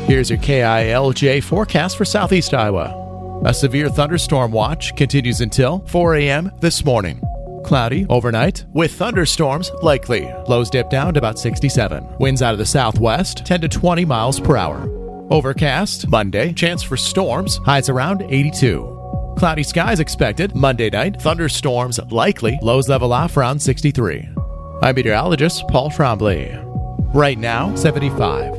Here's your KILJ forecast for southeast Iowa. A severe thunderstorm watch continues until 4 a.m. this morning. Cloudy overnight with thunderstorms likely. Lows dip down to about 67. Winds out of the southwest 10 to 20 miles per hour. Overcast Monday. Chance for storms. Highs around 82. Cloudy skies expected Monday night. Thunderstorms likely. Lows level off around 63. I'm meteorologist Paul Trombley. Right now, 75.